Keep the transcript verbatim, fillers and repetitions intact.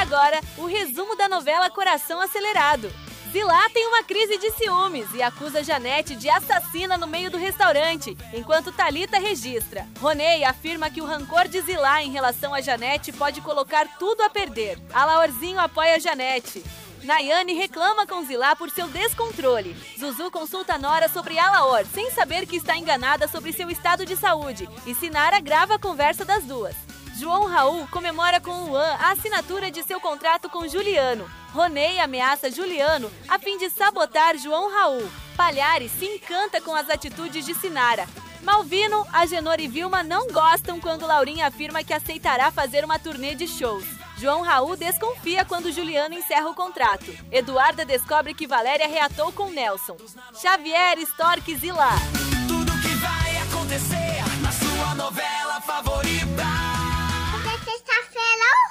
agora, o resumo da novela Coração Acelerado. Zilá tem uma crise de ciúmes e acusa Janete de assassina no meio do restaurante, enquanto Thalita registra. Ronei afirma que o rancor de Zilá em relação a Janete pode colocar tudo a perder. Alaorzinho apoia Janete. Nayane reclama com Zilá por seu descontrole. Zuzu consulta Nora sobre Alaor, sem saber que está enganada sobre seu estado de saúde. E Sinara grava a conversa das duas. João Raul comemora com Luan a assinatura de seu contrato com Juliano. Ronei ameaça Juliano a fim de sabotar João Raul. Palhares se encanta com as atitudes de Sinara. Malvino, Agenor e Vilma não gostam quando Laurinha afirma que aceitará fazer uma turnê de shows. João Raul desconfia quando Juliano encerra o contrato. Eduarda descobre que Valéria reatou com Nelson. Xavier, Stork e Zilá. Tudo que vai acontecer.